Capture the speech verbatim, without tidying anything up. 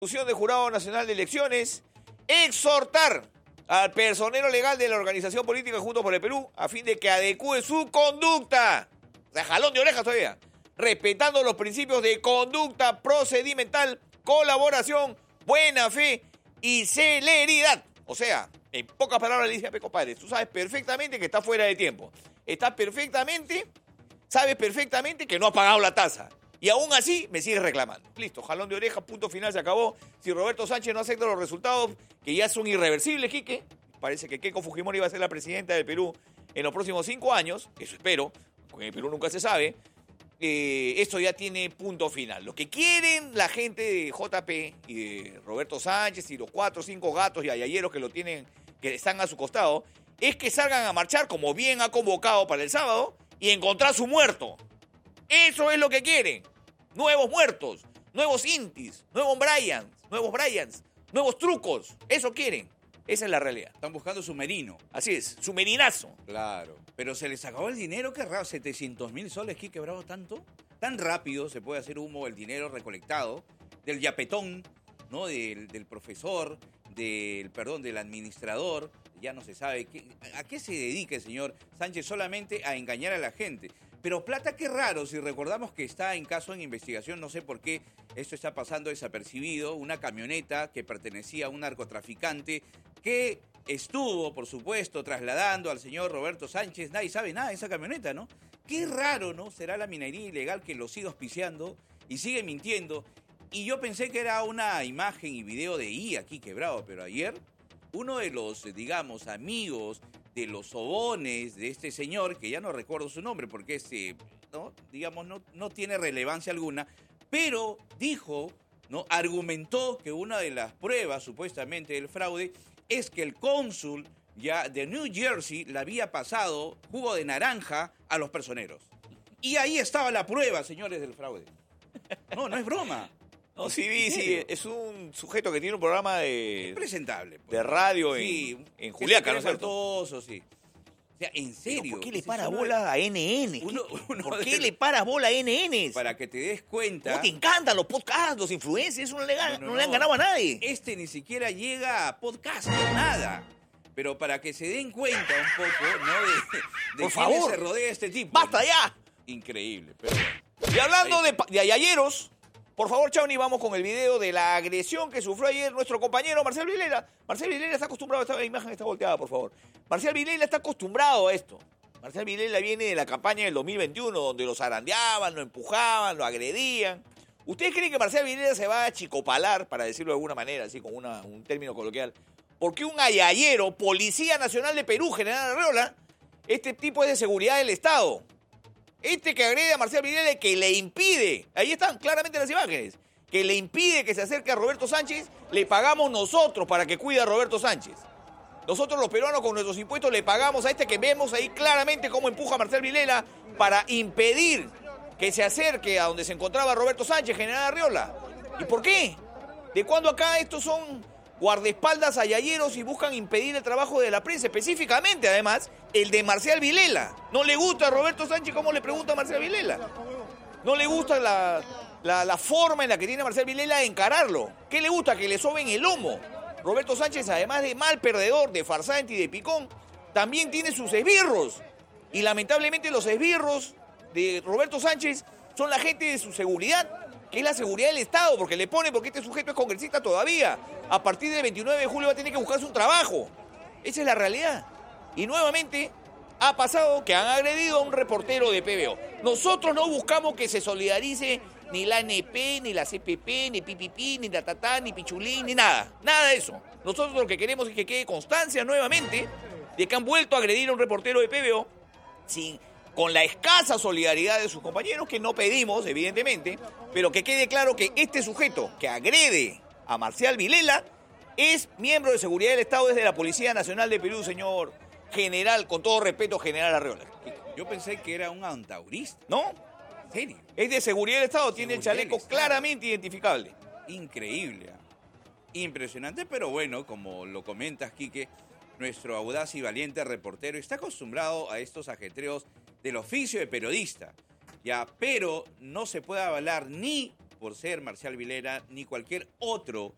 Constitución del Jurado Nacional de Elecciones, exhortar al personero legal de la organización política Juntos por el Perú a fin de que adecue su conducta, o sea, jalón de orejas todavía, respetando los principios de conducta procedimental, colaboración, buena fe y celeridad. O sea, en pocas palabras le dice a Peco Padre, tú sabes perfectamente que está fuera de tiempo, estás perfectamente, sabes perfectamente que no has pagado la tasa. Y aún así me sigues reclamando. Listo, jalón de oreja, punto final, se acabó. Si Roberto Sánchez no acepta los resultados, que ya son irreversibles, Quique, parece que Keiko Fujimori va a ser la presidenta del Perú en los próximos cinco años, eso espero, porque en el Perú nunca se sabe, eh, esto ya tiene punto final. Lo que quieren la gente de J P y de Roberto Sánchez y los cuatro o cinco gatos y ayayeros que lo tienen, que están a su costado, es que salgan a marchar, como bien ha convocado para el sábado, y encontrar su muerto. Eso es lo que quieren. Nuevos muertos, nuevos Intis, nuevos Bryans, nuevos Bryans, nuevos trucos. Eso quieren. Esa es la realidad. Están buscando su merino. Así es, su merinazo. Claro. Pero se les acabó el dinero, qué raro. setecientos mil soles, ¿qué quebrado tanto? Tan rápido se puede hacer humo el dinero recolectado del yapetón, ¿no? Del, del profesor, del, perdón, del administrador. Ya no se sabe qué, a qué se dedica el señor Sánchez, solamente a engañar a la gente. Pero plata, qué raro, si recordamos que está en caso en investigación, no sé por qué esto está pasando desapercibido, una camioneta que pertenecía a un narcotraficante que estuvo, por supuesto, trasladando al señor Roberto Sánchez. Nadie sabe nada de esa camioneta, ¿no? Qué raro, ¿no? Será la minería ilegal que lo sigue auspiciando y sigue mintiendo. Y yo pensé que era una imagen y video de I aquí quebrado, pero ayer uno de los, digamos, amigos de los sobones de este señor, que ya no recuerdo su nombre porque este, ¿no? digamos, no, no tiene relevancia alguna, pero dijo, ¿no? argumentó que una de las pruebas supuestamente del fraude es que el cónsul ya de New Jersey le había pasado jugo de naranja a los personeros. Y ahí estaba la prueba, señores, del fraude. No, no es broma. No, sí, vi, sí, es un sujeto que tiene un programa de... Impresentable. Pues. De radio en, sí, en Juliaca, ¿no es cierto? Sí. O sea, en serio. ¿Por qué le para bola a N N? Uno, uno ¿Por qué de... le para bola a N N? Para que te des cuenta... ¿Cómo te encantan los podcasts, los influencers? Eso no le, no, no, no le han no. ganado a nadie. Este ni siquiera llega a podcast, nada. Pero para que se den cuenta un poco, ¿no? De, de Por quién favor. se rodea este tipo. ¡Basta ya! Increíble. Pero... Y hablando Ahí. de, de ayayeros... Por favor, Chauni, vamos con el video de la agresión que sufrió ayer nuestro compañero Marcial Vilela. Marcial Vilela está acostumbrado, esta imagen está volteada, por favor. Marcial Vilela está acostumbrado a esto. Marcial Vilela viene de la campaña del dos mil veintiuno, donde lo zarandeaban, lo empujaban, lo agredían. ¿Ustedes creen que Marcial Vilela se va a chicopalar, para decirlo de alguna manera, así con una, un término coloquial? Porque un ayayero, Policía Nacional de Perú, General Arreola, este tipo es de seguridad del Estado. Este que agrede a Marcial Vilela, que le impide, ahí están claramente las imágenes, que le impide que se acerque a Roberto Sánchez, le pagamos nosotros para que cuide a Roberto Sánchez. Nosotros los peruanos con nuestros impuestos le pagamos a este que vemos ahí claramente cómo empuja a Marcial Vilela para impedir que se acerque a donde se encontraba Roberto Sánchez, General Arreola. ¿Y por qué? ¿De cuándo acá estos son guardaespaldas ayayeros y buscan impedir el trabajo de la prensa? Específicamente, además, el de Marcial Vilela. ¿No le gusta a Roberto Sánchez cómo le pregunta a Marcial Vilela? ¿No le gusta la, la, la forma en la que tiene Marcial Vilela de encararlo? ¿Qué le gusta? Que le soben el lomo. Roberto Sánchez, además de mal perdedor, de farsante y de picón, también tiene sus esbirros. Y lamentablemente los esbirros de Roberto Sánchez son la gente de su seguridad, que es la seguridad del Estado, porque le pone, porque este sujeto es congresista todavía. A partir del veintinueve de julio va a tener que buscarse un trabajo. Esa es la realidad. Y nuevamente ha pasado que han agredido a un reportero de P B O. Nosotros no buscamos que se solidarice ni la A N P, ni la C P P, ni P P P, ni Tatatá, ni Pichulín, ni nada. Nada de eso. Nosotros lo que queremos es que quede constancia nuevamente de que han vuelto a agredir a un reportero de P B O sin... con la escasa solidaridad de sus compañeros, que no pedimos, evidentemente, pero que quede claro que este sujeto que agrede a Marcial Vilela es miembro de seguridad del Estado desde la Policía Nacional de Perú, señor general, con todo respeto, general Arreola. Yo pensé que era un antaurista. ¿No? ¿En serio? Es de seguridad del Estado, tiene el Seguridad chaleco del Estado. claramente identificable. Increíble. Impresionante, pero bueno, como lo comentas, Quique, nuestro audaz y valiente reportero está acostumbrado a estos ajetreos del oficio de periodista, ya, pero no se puede avalar ni por ser Marcial Vilela ni cualquier otro